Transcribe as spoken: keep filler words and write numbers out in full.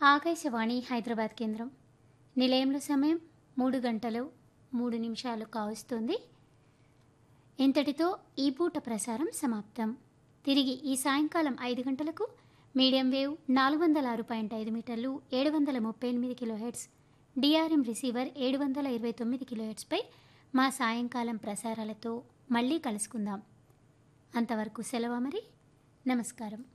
ఆకాశవాణి హైదరాబాద్ కేంద్రం. నిలయంలో సమయం మూడు గంటలు మూడు నిమిషాలు కావస్తుంది. ఇంతటితో ఈ పూట ప్రసారం సమాప్తం. తిరిగి ఈ సాయంకాలం ఐదు గంటలకు మీడియం వేవ్ నాలుగు వందల ఆరు పాయింట్ ఐదు మీటర్లు ఏడు వందల ముప్పై ఎనిమిది కిలోహెర్ట్స్ డిఆర్ఎం రిసీవర్ ఏడు వందల ఇరవై తొమ్మిది కిలోహెర్ట్స్పై మా సాయంకాలం ప్రసారాలతో మళ్ళీ కలుసుకుందాం. అంతవరకు సెలవు మరి. నమస్కారం.